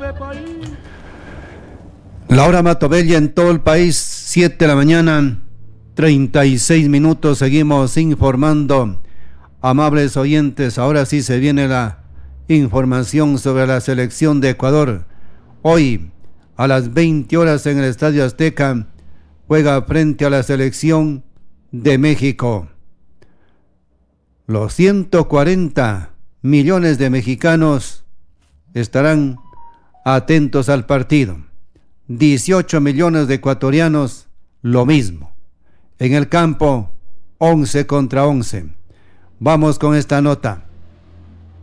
La hora Matobella en todo el país, 7 de la mañana, 36 minutos. Seguimos informando, amables oyentes. Ahora sí se viene la información sobre la selección de Ecuador. Hoy, a las 20 horas en el Estadio Azteca, juega frente a la selección de México. Los 140 millones de mexicanos estarán atentos al partido. 18 millones de ecuatorianos, lo mismo. En el campo, 11 contra 11. Vamos con esta nota.